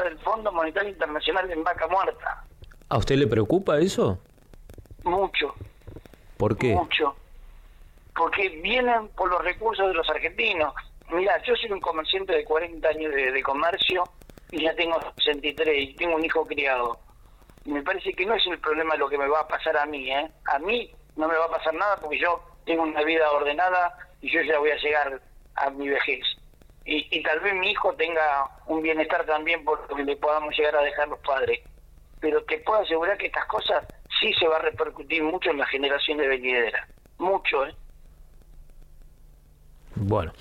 del Fondo Monetario Internacional en vaca muerta. ¿A usted le preocupa eso? Mucho. ¿Por qué? Mucho. Porque vienen por los recursos de los argentinos. Mira, yo soy un comerciante de 40 años de comercio y ya tengo 63 y tengo un hijo criado. Me parece que no es el problema lo que me va a pasar a mí, ¿eh? A mí no me va a pasar nada porque yo tengo una vida ordenada y yo ya voy a llegar a mi vejez. Y tal vez mi hijo tenga un bienestar también por lo que le podamos llegar a dejar los padres. Pero te puedo asegurar que estas cosas sí se va a repercutir mucho en las generaciones venideras. Mucho, ¿eh? Bueno,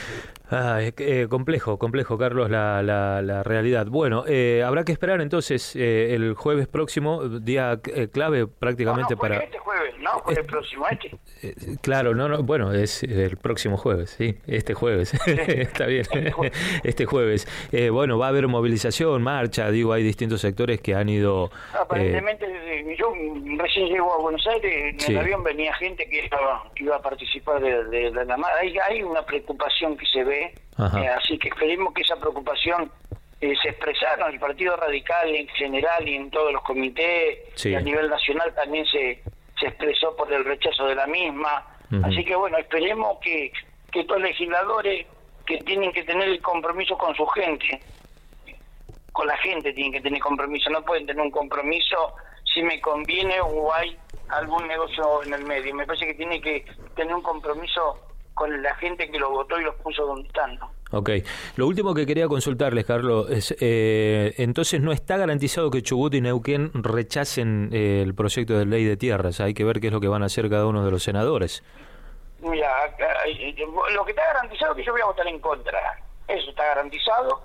complejo, Carlos, la realidad. Bueno, habrá que esperar entonces el jueves próximo, día clave prácticamente para... Este jueves, no, el próximo, claro, bueno, es el próximo jueves, sí, este jueves, está bien, este jueves. Bueno, va a haber movilización, marcha, digo, hay distintos sectores que han ido... Aparentemente, yo recién llego a Buenos Aires, en el avión venía gente que iba a participar de la marcha. Hay una preocupación que se ve, así que esperemos que esa preocupación se expresara en el Partido Radical en general y en todos los comités, y a nivel nacional también se expresó por el rechazo de la misma. Así que bueno, esperemos que estos legisladores que tienen que tener el compromiso con su gente, con la gente tienen que tener compromiso, no pueden tener un compromiso si me conviene o hay algún negocio en el medio. Me parece que tiene que tener un compromiso con la gente que lo votó y los puso donde están, ¿no? Ok. Lo último que quería consultarles, Carlos, es entonces no está garantizado que Chubut y Neuquén rechacen el proyecto de ley de tierras. Hay que ver qué es lo que van a hacer cada uno de los senadores. Mira, lo que está garantizado es que yo voy a votar en contra. Eso está garantizado.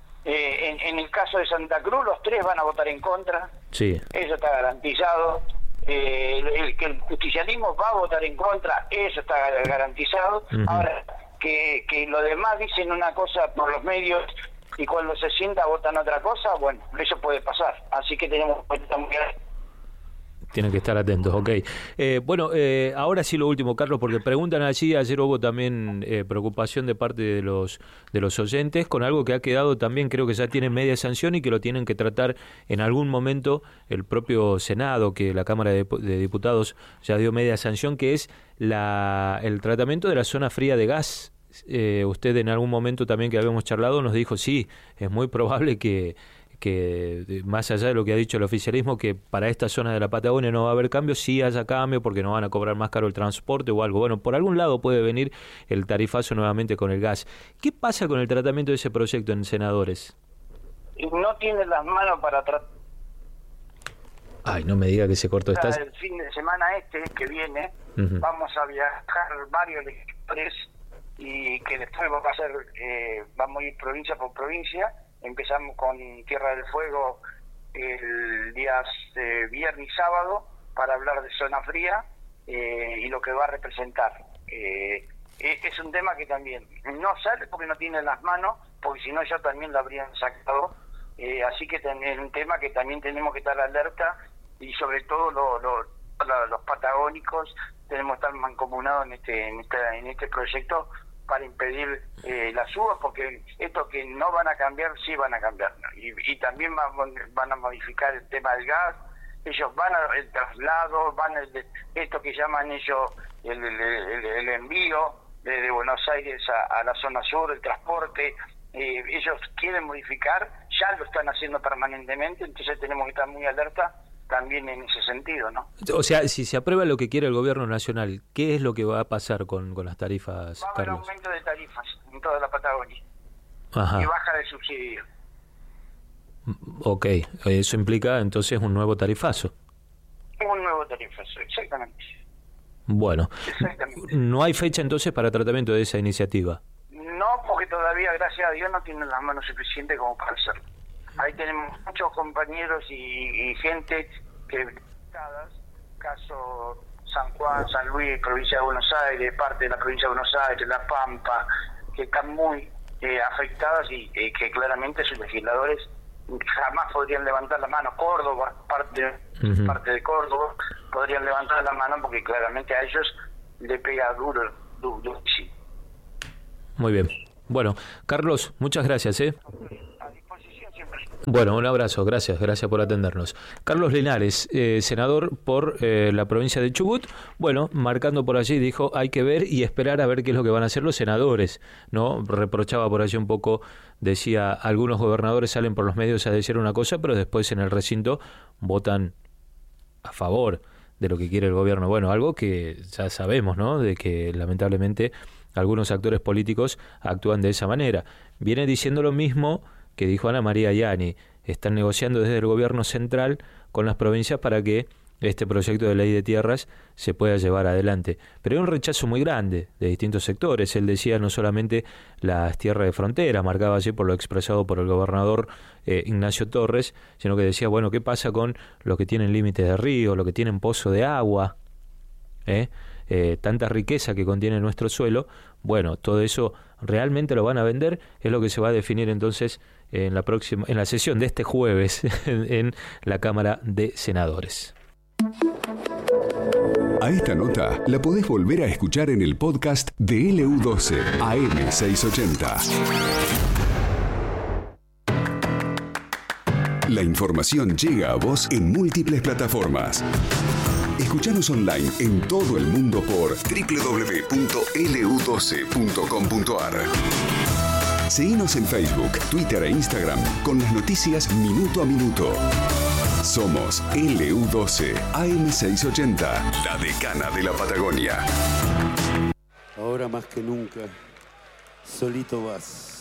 En el caso de Santa Cruz, los 3 van a votar en contra. Sí. Eso está garantizado. Que el justicialismo va a votar en contra, eso está garantizado. Ahora, que los demás dicen una cosa por los medios y cuando se sienta votan otra cosa, bueno, eso puede pasar. Así que tenemos que estar muy... Tienen que estar atentos, ok. Bueno, ahora sí lo último, Carlos, porque preguntan allí, ayer hubo también preocupación de parte de los oyentes con algo que ha quedado también, creo que ya tiene media sanción y que lo tienen que tratar en algún momento el propio Senado, que la Cámara de Diputados ya dio media sanción, que es el tratamiento de la zona fría de gas. Usted en algún momento también que habíamos charlado nos dijo, sí, es muy probable que más allá de lo que ha dicho el oficialismo, que para esta zona de la Patagonia no va a haber cambio, sí haya cambio porque no van a cobrar más caro el transporte o algo. Bueno, por algún lado puede venir el tarifazo nuevamente con el gas. ¿Qué pasa con el tratamiento de ese proyecto en senadores? No tiene las manos para tratar. Ay, no me diga que se cortó. El fin de semana que viene, vamos a viajar varios legisladores y que después vamos a ir provincia por provincia. Empezamos con Tierra del Fuego el día viernes y sábado para hablar de zona fría y lo que va a representar. Es un tema que también no sale porque no tiene las manos, porque si no ya también lo habrían sacado. Así que es un tema que también tenemos que estar alerta y sobre todo los patagónicos tenemos que estar mancomunados en este proyecto para impedir las subas, porque esto que no van a cambiar, sí van a cambiar, ¿no? Y también van a modificar el tema del gas, ellos van el traslado, esto que llaman ellos el envío de Buenos Aires a la zona sur, el transporte, ellos quieren modificar, ya lo están haciendo permanentemente, entonces tenemos que estar muy alerta también en ese sentido, ¿no? O sea, si se aprueba lo que quiere el gobierno nacional, ¿qué es lo que va a pasar con las tarifas, Va a haber Carlos? aumento de tarifas en toda la Patagonia. Ajá. Y baja de subsidio. Ok, eso implica entonces un nuevo tarifazo. Un nuevo tarifazo, exactamente. Bueno, Exactamente. ¿No hay fecha entonces para tratamiento de esa iniciativa? No, porque todavía, gracias a Dios, no tienen las manos suficientes como para hacerlo. Ahí tenemos muchos compañeros y gente que, caso San Juan, San Luis, provincia de Buenos Aires, parte de la provincia de Buenos Aires, La Pampa, que están muy afectadas y que claramente sus legisladores jamás podrían levantar la mano. Córdoba, parte de Córdoba, podrían levantar la mano porque claramente a ellos le pega duro, sí. Muy bien. Bueno, Carlos, muchas gracias, A disposición siempre. Bueno, un abrazo, gracias por atendernos. Carlos Linares, senador por la provincia de Chubut, bueno, marcando por allí, dijo, hay que ver y esperar a ver qué es lo que van a hacer los senadores, ¿no? Reprochaba por allí un poco, decía, algunos gobernadores salen por los medios a decir una cosa, pero después en el recinto votan a favor de lo que quiere el gobierno. Bueno, algo que ya sabemos, ¿no? De que lamentablemente algunos actores políticos actúan de esa manera. Viene diciendo lo mismo que dijo Ana María Yani. Están negociando desde el gobierno central con las provincias para que este proyecto de ley de tierras se pueda llevar adelante. Pero hay un rechazo muy grande de distintos sectores. Él decía no solamente las tierras de frontera, marcaba así por lo expresado por el gobernador Ignacio Torres, sino que decía, bueno, ¿qué pasa con los que tienen límites de río, los que tienen pozo de agua? Tanta riqueza que contiene nuestro suelo. Bueno, todo eso realmente lo van a vender, es lo que se va a definir entonces en la sesión de este jueves en la Cámara de Senadores. A esta nota la podés volver a escuchar en el podcast de LU12 AM680. La información llega a vos en múltiples plataformas. Escuchanos online en todo el mundo por www.lu12.com.ar. Seguinos en Facebook, Twitter e Instagram con las noticias minuto a minuto. Somos LU12 AM680, la decana de la Patagonia. Ahora más que nunca, solito vas.